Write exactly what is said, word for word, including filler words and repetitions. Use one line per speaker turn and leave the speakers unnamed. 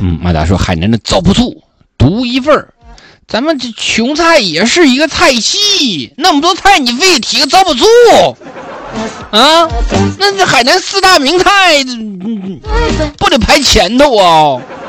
嗯，马达说海南的糟粕醋独一份儿。咱们这琼菜也是一个菜系，那么多菜你非得提个糟粕醋啊？那这海南四大名菜不得排前头啊？